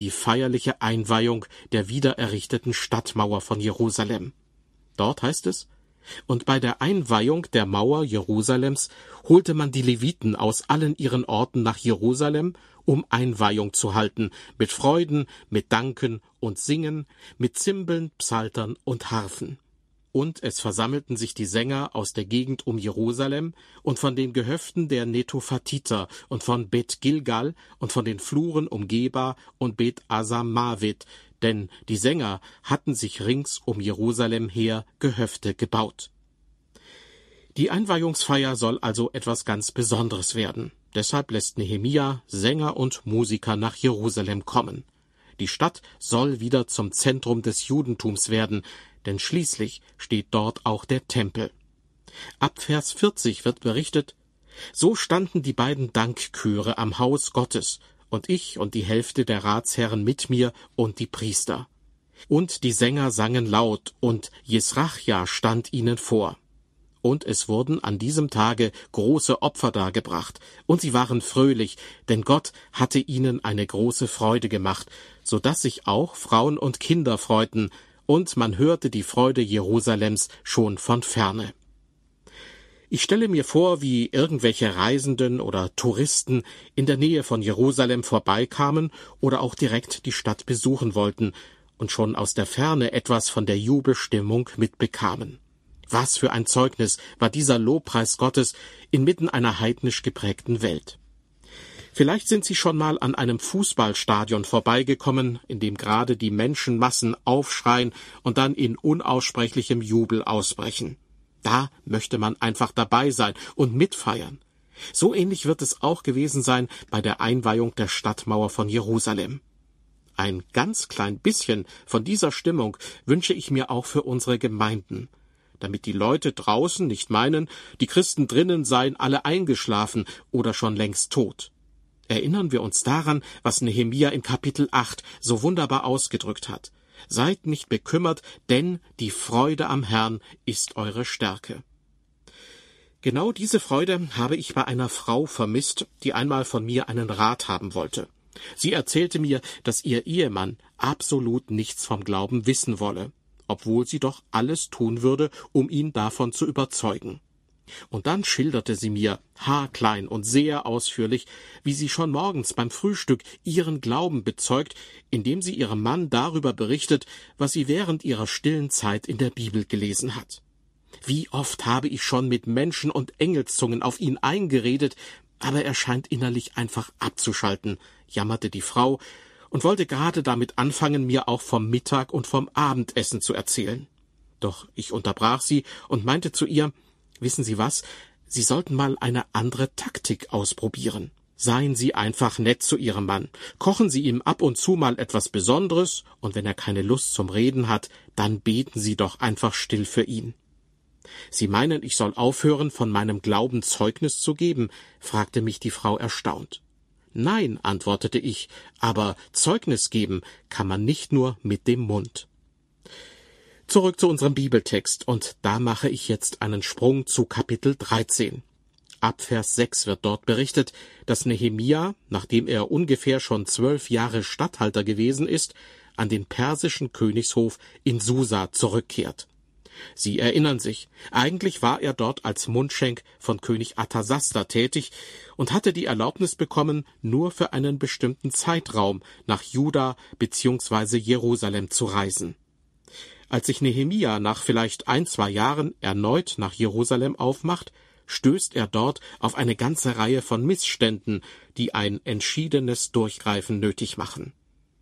die feierliche Einweihung der wiedererrichteten Stadtmauer von Jerusalem. Dort heißt es: Und bei der Einweihung der Mauer Jerusalems holte man die Leviten aus allen ihren Orten nach Jerusalem, um Einweihung zu halten, mit Freuden, mit Danken und Singen, mit Zimbeln, Psaltern und Harfen. Und es versammelten sich die Sänger aus der Gegend um Jerusalem und von den Gehöften der Netophatiter und von Bet Gilgal und von den Fluren um Geba und Bet Asamavit, denn die Sänger hatten sich rings um Jerusalem her Gehöfte gebaut. Die Einweihungsfeier soll also etwas ganz Besonderes werden. Deshalb lässt Nehemia Sänger und Musiker nach Jerusalem kommen. Die Stadt soll wieder zum Zentrum des Judentums werden, denn schließlich steht dort auch der Tempel. Ab Vers 40 wird berichtet: So standen die beiden Dankchöre am Haus Gottes, und ich und die Hälfte der Ratsherren mit mir und die Priester. Und die Sänger sangen laut, und Jesrachja stand ihnen vor. Und es wurden an diesem Tage große Opfer dargebracht, und sie waren fröhlich, denn Gott hatte ihnen eine große Freude gemacht, so dass sich auch Frauen und Kinder freuten, und man hörte die Freude Jerusalems schon von ferne. Ich stelle mir vor, wie irgendwelche Reisenden oder Touristen in der Nähe von Jerusalem vorbeikamen oder auch direkt die Stadt besuchen wollten und schon aus der Ferne etwas von der Jubelstimmung mitbekamen. Was für ein Zeugnis war dieser Lobpreis Gottes inmitten einer heidnisch geprägten Welt. Vielleicht sind Sie schon mal an einem Fußballstadion vorbeigekommen, in dem gerade die Menschenmassen aufschreien und dann in unaussprechlichem Jubel ausbrechen. Da möchte man einfach dabei sein und mitfeiern. So ähnlich wird es auch gewesen sein bei der Einweihung der Stadtmauer von Jerusalem. Ein ganz klein bisschen von dieser Stimmung wünsche ich mir auch für unsere Gemeinden, damit die Leute draußen nicht meinen, die Christen drinnen seien alle eingeschlafen oder schon längst tot. Erinnern wir uns daran, was Nehemia in Kapitel 8 so wunderbar ausgedrückt hat. Seid nicht bekümmert, denn die Freude am Herrn ist eure Stärke. Genau diese Freude habe ich bei einer Frau vermisst, die einmal von mir einen Rat haben wollte. Sie erzählte mir, dass ihr Ehemann absolut nichts vom Glauben wissen wolle, obwohl sie doch alles tun würde, um ihn davon zu überzeugen. Und dann schilderte sie mir, haarklein und sehr ausführlich, wie sie schon morgens beim Frühstück ihren Glauben bezeugt, indem sie ihrem Mann darüber berichtet, was sie während ihrer stillen Zeit in der Bibel gelesen hat. Wie oft habe ich schon mit Menschen- und Engelszungen auf ihn eingeredet, aber er scheint innerlich einfach abzuschalten, jammerte die Frau und wollte gerade damit anfangen, mir auch vom Mittag und vom Abendessen zu erzählen. Doch ich unterbrach sie und meinte zu ihr: Wissen Sie was? Sie sollten mal eine andere Taktik ausprobieren. Seien Sie einfach nett zu Ihrem Mann. Kochen Sie ihm ab und zu mal etwas Besonderes, und wenn er keine Lust zum Reden hat, dann beten Sie doch einfach still für ihn. Sie meinen, ich soll aufhören, von meinem Glauben Zeugnis zu geben? Fragte mich die Frau erstaunt. Nein, antwortete ich, aber Zeugnis geben kann man nicht nur mit dem Mund. Zurück zu unserem Bibeltext, und da mache ich jetzt einen Sprung zu Kapitel 13. Ab Vers 6 wird dort berichtet, dass Nehemia, nachdem er ungefähr schon 12 Jahre Statthalter gewesen ist, an den persischen Königshof in Susa zurückkehrt. Sie erinnern sich, eigentlich war er dort als Mundschenk von König Arthasasta tätig und hatte die Erlaubnis bekommen, nur für einen bestimmten Zeitraum nach Juda bzw. Jerusalem zu reisen. Als sich Nehemia nach vielleicht 1-2 Jahren erneut nach Jerusalem aufmacht, stößt er dort auf eine ganze Reihe von Missständen, die ein entschiedenes Durchgreifen nötig machen.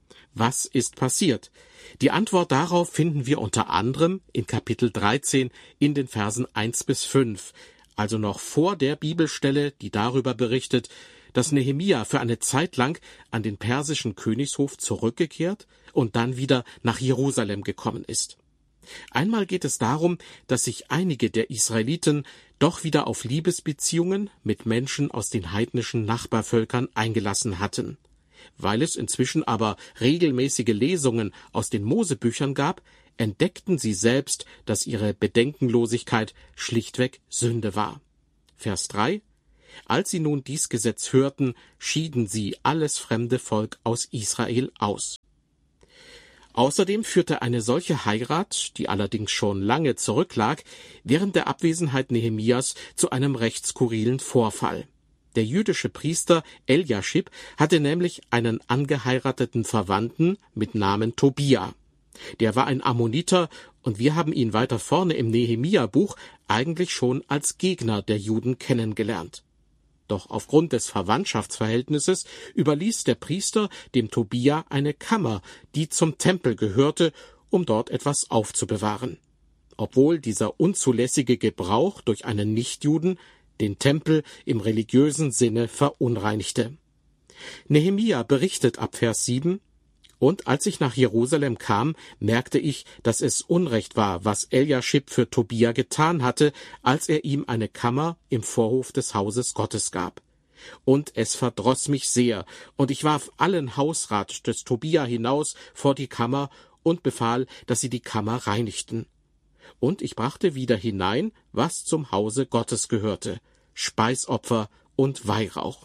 Was ist passiert? Die Antwort darauf finden wir unter anderem in Kapitel 13 in den Versen 1-5, also noch vor der Bibelstelle, die darüber berichtet, dass Nehemia für eine Zeit lang an den persischen Königshof zurückgekehrt und dann wieder nach Jerusalem gekommen ist. Einmal geht es darum, dass sich einige der Israeliten doch wieder auf Liebesbeziehungen mit Menschen aus den heidnischen Nachbarvölkern eingelassen hatten. Weil es inzwischen aber regelmäßige Lesungen aus den Mosebüchern gab, entdeckten sie selbst, dass ihre Bedenkenlosigkeit schlichtweg Sünde war. Vers 3: Als sie nun dies Gesetz hörten, schieden sie alles fremde Volk aus Israel aus. Außerdem führte eine solche Heirat, die allerdings schon lange zurücklag, während der Abwesenheit Nehemias zu einem recht skurrilen Vorfall. Der jüdische Priester Eljaschib hatte nämlich einen angeheirateten Verwandten mit Namen Tobia. Der war ein Ammoniter, und wir haben ihn weiter vorne im Nehemia-Buch eigentlich schon als Gegner der Juden kennengelernt. Doch aufgrund des Verwandtschaftsverhältnisses überließ der Priester dem Tobia eine Kammer, die zum Tempel gehörte, um dort etwas aufzubewahren. Obwohl dieser unzulässige Gebrauch durch einen Nichtjuden den Tempel im religiösen Sinne verunreinigte. Nehemia berichtet ab Vers 7: Und als ich nach Jerusalem kam, merkte ich, dass es Unrecht war, was Eljaschib für Tobia getan hatte, als er ihm eine Kammer im Vorhof des Hauses Gottes gab. Und es verdross mich sehr, und ich warf allen Hausrat des Tobia hinaus vor die Kammer und befahl, dass sie die Kammer reinigten. Und ich brachte wieder hinein, was zum Hause Gottes gehörte, Speisopfer und Weihrauch.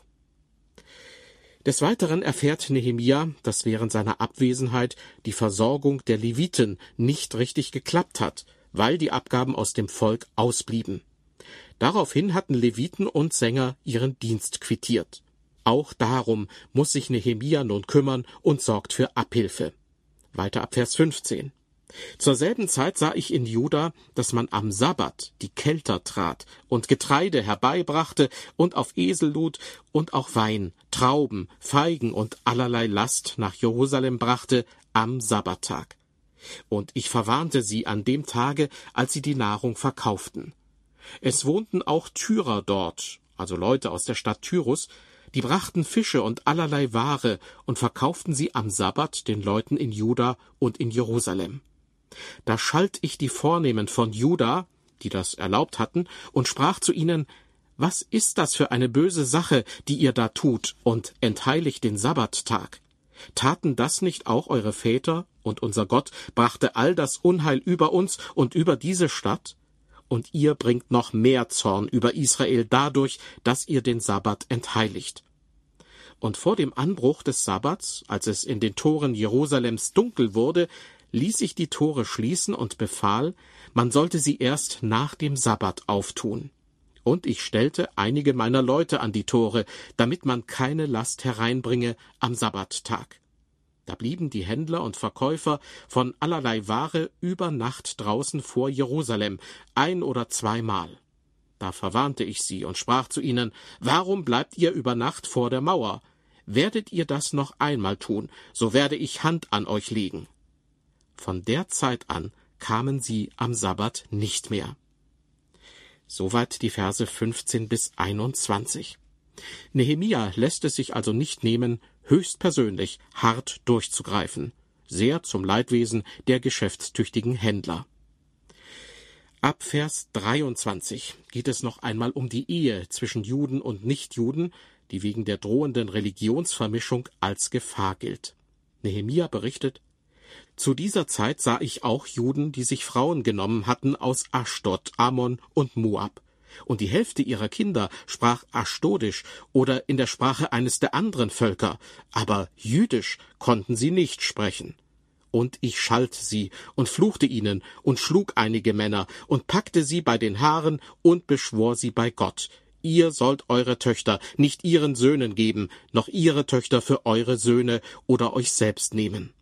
Des Weiteren erfährt Nehemia, dass während seiner Abwesenheit die Versorgung der Leviten nicht richtig geklappt hat, weil die Abgaben aus dem Volk ausblieben. Daraufhin hatten Leviten und Sänger ihren Dienst quittiert. Auch darum muss sich Nehemia nun kümmern und sorgt für Abhilfe. Weiter ab Vers 15. Zur selben Zeit sah ich in Juda, dass man am Sabbat die Kelter trat und Getreide herbeibrachte und auf Esel lud und auch Wein, Trauben, Feigen und allerlei Last nach Jerusalem brachte am Sabbattag. Und ich verwarnte sie an dem Tage, als sie die Nahrung verkauften. Es wohnten auch Tyrer dort, also Leute aus der Stadt Tyrus, die brachten Fische und allerlei Ware und verkauften sie am Sabbat den Leuten in Juda und in Jerusalem. Da schalt ich die Vornehmen von Juda, die das erlaubt hatten, und sprach zu ihnen: Was ist das für eine böse Sache, die ihr da tut, und entheiligt den Sabbattag? Taten das nicht auch eure Väter, und unser Gott brachte all das Unheil über uns und über diese Stadt? Und ihr bringt noch mehr Zorn über Israel dadurch, dass ihr den Sabbat entheiligt. Und vor dem Anbruch des Sabbats, als es in den Toren Jerusalems dunkel wurde, ließ ich die Tore schließen und befahl, man sollte sie erst nach dem Sabbat auftun. Und ich stellte einige meiner Leute an die Tore, damit man keine Last hereinbringe am Sabbattag. Da blieben die Händler und Verkäufer von allerlei Ware über Nacht draußen vor Jerusalem, 1 oder 2 Mal. Da verwarnte ich sie und sprach zu ihnen: Warum bleibt ihr über Nacht vor der Mauer? Werdet ihr das noch einmal tun, so werde ich Hand an euch legen. Von der Zeit an kamen sie am Sabbat nicht mehr. Soweit die Verse 15 bis 21. Nehemia lässt es sich also nicht nehmen, höchstpersönlich hart durchzugreifen, sehr zum Leidwesen der geschäftstüchtigen Händler. Ab Vers 23 geht es noch einmal um die Ehe zwischen Juden und Nichtjuden, die wegen der drohenden Religionsvermischung als Gefahr gilt. Nehemia berichtet: Zu dieser Zeit sah ich auch Juden, die sich Frauen genommen hatten aus Aschdod, Ammon und Moab. Und die Hälfte ihrer Kinder sprach Aschdodisch oder in der Sprache eines der anderen Völker, aber Jüdisch konnten sie nicht sprechen. Und ich schalt sie und fluchte ihnen und schlug einige Männer und packte sie bei den Haaren und beschwor sie bei Gott: Ihr sollt eure Töchter nicht ihren Söhnen geben, noch ihre Töchter für eure Söhne oder euch selbst nehmen.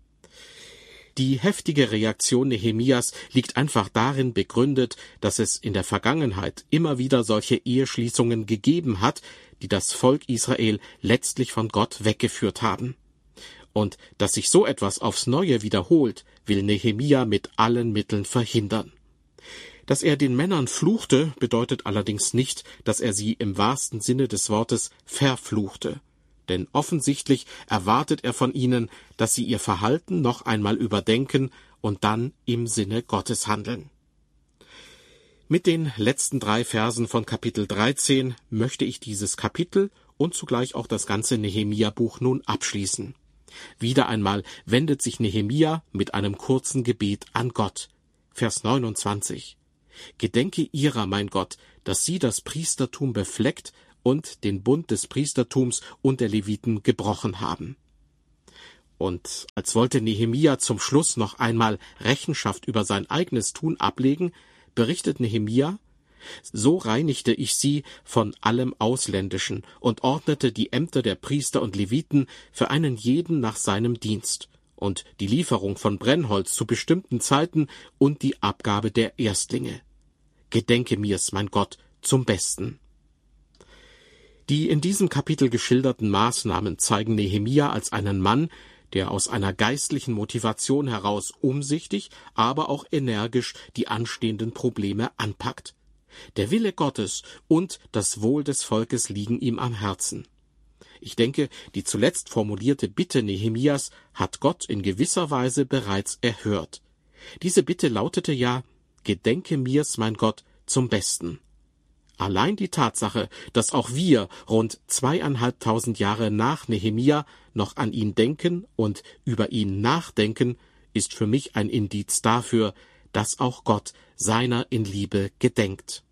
Die heftige Reaktion Nehemias liegt einfach darin begründet, dass es in der Vergangenheit immer wieder solche Eheschließungen gegeben hat, die das Volk Israel letztlich von Gott weggeführt haben. Und dass sich so etwas aufs Neue wiederholt, will Nehemia mit allen Mitteln verhindern. Dass er den Männern fluchte, bedeutet allerdings nicht, dass er sie im wahrsten Sinne des Wortes verfluchte. Denn offensichtlich erwartet er von ihnen, dass sie ihr Verhalten noch einmal überdenken und dann im Sinne Gottes handeln. Mit den letzten 3 Versen von Kapitel 13 möchte ich dieses Kapitel und zugleich auch das ganze Nehemia-Buch nun abschließen. Wieder einmal wendet sich Nehemia mit einem kurzen Gebet an Gott. Vers 29. Gedenke ihrer, mein Gott, dass sie das Priestertum befleckt und den Bund des Priestertums und der Leviten gebrochen haben. Und als wollte Nehemia zum Schluss noch einmal Rechenschaft über sein eigenes Tun ablegen, berichtet Nehemia: So reinigte ich sie von allem Ausländischen und ordnete die Ämter der Priester und Leviten für einen jeden nach seinem Dienst und die Lieferung von Brennholz zu bestimmten Zeiten und die Abgabe der Erstlinge. Gedenke mir's, mein Gott, zum Besten. Die in diesem Kapitel geschilderten Maßnahmen zeigen Nehemia als einen Mann, der aus einer geistlichen Motivation heraus umsichtig, aber auch energisch die anstehenden Probleme anpackt. Der Wille Gottes und das Wohl des Volkes liegen ihm am Herzen. Ich denke, die zuletzt formulierte Bitte Nehemias hat Gott in gewisser Weise bereits erhört. Diese Bitte lautete ja: Gedenke mir's, mein Gott, zum Besten. Allein die Tatsache, dass auch wir rund 2500 Jahre nach Nehemia noch an ihn denken und über ihn nachdenken, ist für mich ein Indiz dafür, dass auch Gott seiner in Liebe gedenkt.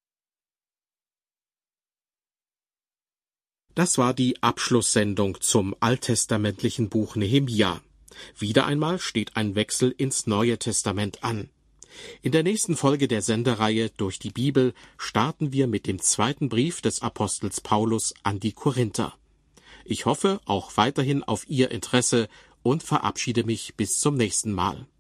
Das war die Abschlusssendung zum alttestamentlichen Buch Nehemia. Wieder einmal steht ein Wechsel ins Neue Testament an. In der nächsten Folge der Sendereihe Durch die Bibel starten wir mit dem 2. Brief des Apostels Paulus an die Korinther. Ich hoffe auch weiterhin auf Ihr Interesse und verabschiede mich bis zum nächsten Mal.